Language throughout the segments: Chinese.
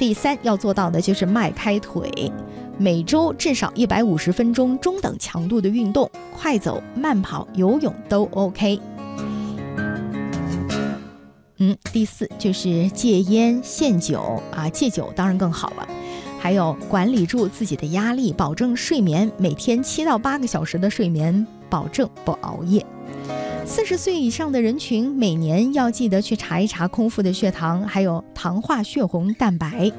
第3要做到的就是迈开腿，每周至少150分钟中等强度的运动，快走、慢跑、游泳都 OK。第4就是戒烟限酒啊，戒酒当然更好了。还有管理住自己的压力，保证睡眠，每天7到8个小时的睡眠，保证不熬夜。40岁以上的人群每年要记得去查一查空腹的血糖，还有糖化血红蛋白。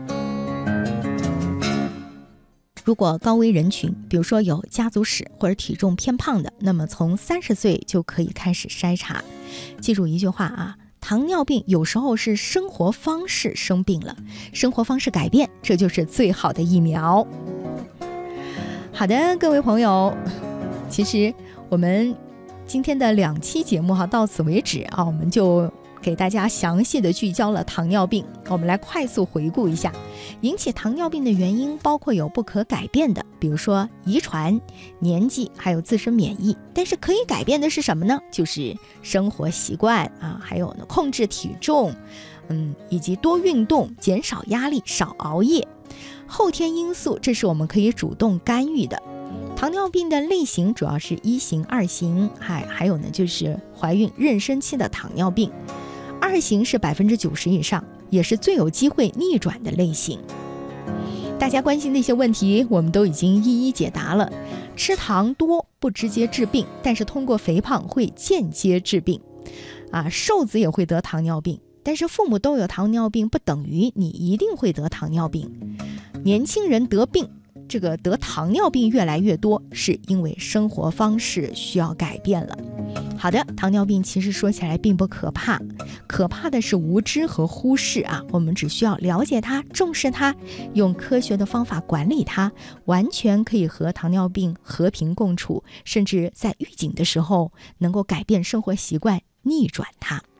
如果高危人群，比如说有家族史或者体重偏胖的，那么从30岁就可以开始筛查。记住一句话啊，糖尿病有时候是生活方式生病了，生活方式改变，这就是最好的疫苗。好的，各位朋友，其实我们今天的2期节目到此为止啊，我们就给大家详细的聚焦了糖尿病。我们来快速回顾一下，引起糖尿病的原因包括有不可改变的，比如说遗传、年纪，还有自身免疫。但是可以改变的是什么呢？就是生活习惯啊，还有呢控制体重，以及多运动、减少压力、少熬夜。后天因素，这是我们可以主动干预的。糖尿病的类型主要是1型、2型，还有呢就是怀孕妊娠期的糖尿病。2型是90%以上，也是最有机会逆转的类型。大家关心的一些问题，我们都已经一一解答了。吃糖多不直接治病，但是通过肥胖会间接治病。瘦子也会得糖尿病，但是父母都有糖尿病，不等于你一定会得糖尿病。年轻人得病，这个得糖尿病越来越多，是因为生活方式需要改变了。好的，糖尿病其实说起来并不可怕，可怕的是无知和忽视啊！我们只需要了解它，重视它，用科学的方法管理它，完全可以和糖尿病和平共处，甚至在预警的时候能够改变生活习惯，逆转它。